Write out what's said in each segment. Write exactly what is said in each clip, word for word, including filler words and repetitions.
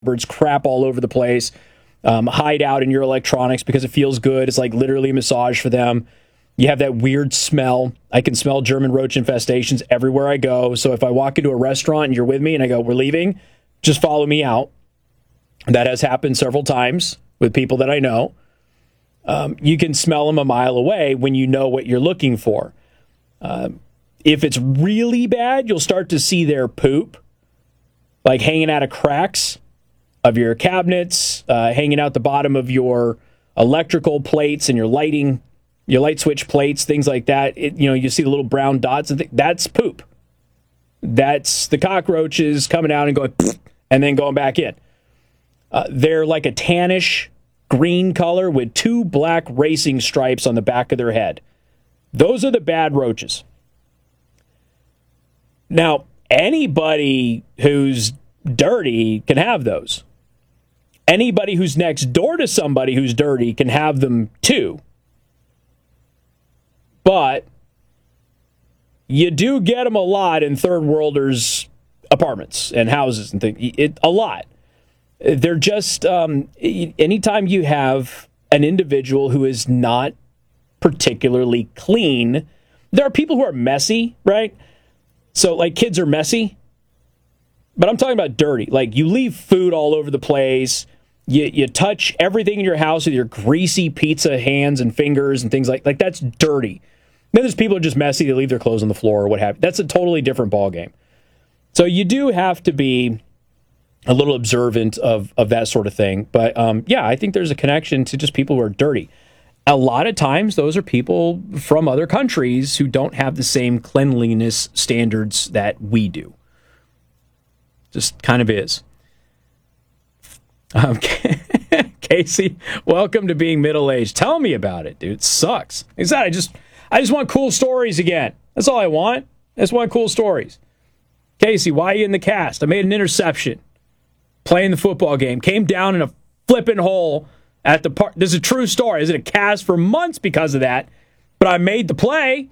birds crap all over the place, um, hide out in your electronics because it feels good. It's like literally a massage for them. You have that weird smell. I can smell German roach infestations everywhere I go. So if I walk into a restaurant and you're with me and I go, we're leaving, just follow me out. That has happened several times with people that I know. Um, you can smell them a mile away when you know what you're looking for. Uh, if it's really bad, you'll start to see their poop, like hanging out of cracks of your cabinets, uh, hanging out the bottom of your electrical plates and your lighting, your light switch plates, things like that. It, you know, you see the little brown dots. And th- that's poop. That's the cockroaches coming out and going, and then going back in. Uh, they're like a tannish green color with two black racing stripes on the back of their head. Those are the bad roaches. Now, anybody who's dirty can have those. Anybody who's next door to somebody who's dirty can have them too. But you do get them a lot in third worlders' apartments and houses and things. It, a lot. They're just, um, anytime you have an individual who is not particularly clean, there are people who are messy, right? So, like, kids are messy. But I'm talking about dirty. Like, you leave food all over the place. You you touch everything in your house with your greasy pizza hands and fingers and things like like that's dirty. Then there's people who are just messy. They leave their clothes on the floor or what have you. That's a totally different ballgame. So you do have to be a little observant of, of that sort of thing. But, um, yeah, I think there's a connection to just people who are dirty. A lot of times, those are people from other countries who don't have the same cleanliness standards that we do. Just kind of is. Um, Casey, welcome to being middle-aged. Tell me about it, dude. It sucks. Like I said, I just, I just want cool stories again. That's all I want. I just want cool stories. Casey, why are you in the cast? I made an interception playing the football game. Came down in a flipping hole at the park. This is a true story. I was in a cast for months because of that, but I made the play.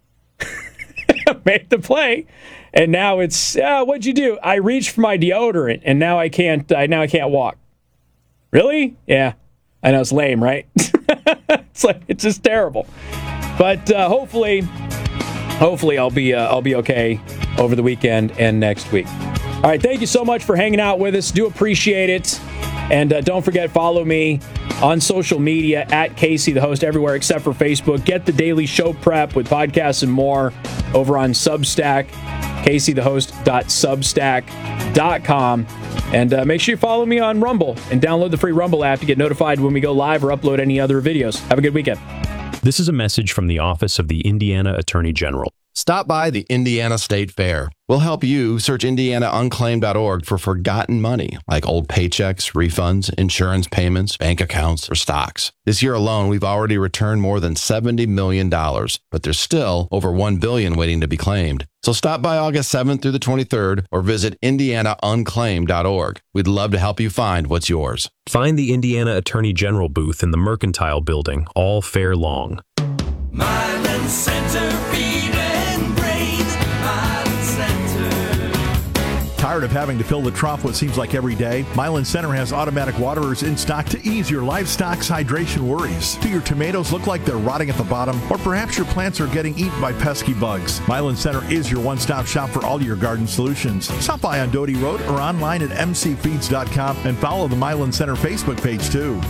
I made the play. And now it's, uh, what'd you do? I reached for my deodorant, and now I can't. Uh, now I can't walk. Really? Yeah. I know it's lame, right? It's like it's just terrible. But uh, hopefully, hopefully I'll be uh, I'll be okay over the weekend and next week. All right. Thank you so much for hanging out with us. Do appreciate it. And uh, don't forget, follow me on social media at Casey the Host everywhere except for Facebook. Get the daily show prep with podcasts and more over on Substack, casey the host dot substack dot com. And uh, make sure you follow me on Rumble and download the free Rumble app to get notified when we go live or upload any other videos. Have a good weekend. This is a message from the Office of the Indiana Attorney General. Stop by the Indiana State Fair. We'll help you search indiana unclaimed dot org for forgotten money, like old paychecks, refunds, insurance payments, bank accounts, or stocks. This year alone, we've already returned more than seventy million dollars, but there's still over one billion dollars waiting to be claimed. So stop by August seventh through the twenty-third or visit indiana unclaimed dot org. We'd love to help you find what's yours. Find the Indiana Attorney General booth in the Mercantile Building all fair long. Milan Center, feet and brain. Milan Center. Tired of having to fill the trough what seems like every day? Milan Center has automatic waterers in stock to ease your livestock's hydration worries. Do your tomatoes look like they're rotting at the bottom? Or perhaps your plants are getting eaten by pesky bugs? Milan Center is your one-stop shop for all your garden solutions. Stop by on Doty Road or online at m c feeds dot com and follow the Milan Center Facebook page too.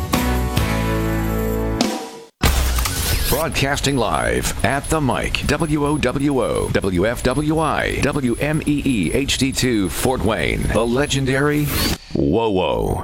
Broadcasting live at the mic, W O W O, W F W I, W M E E H D two, Fort Wayne, the legendary Whoa Whoa.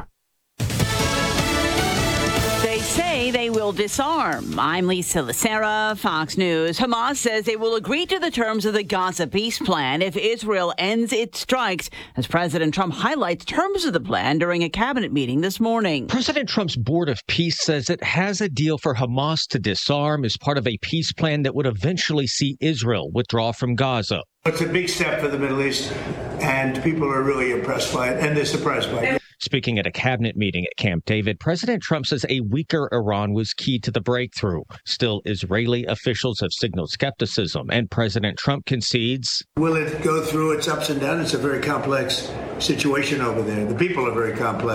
They say they will disarm. I'm Lisa Lacera, Fox News. Hamas says they will agree to the terms of the Gaza peace plan if Israel ends its strikes, as President Trump highlights terms of the plan during a cabinet meeting this morning. President Trump's Board of Peace says it has a deal for Hamas to disarm as part of a peace plan that would eventually see Israel withdraw from Gaza. It's a big step for the Middle East, and people are really impressed by it, and they're surprised by it. Speaking at a cabinet meeting at Camp David, President Trump says a weaker Iran was key to the breakthrough. Still, Israeli officials have signaled skepticism, and President Trump concedes. Will it go through its ups and downs? It's a very complex situation over there. The people are very complex.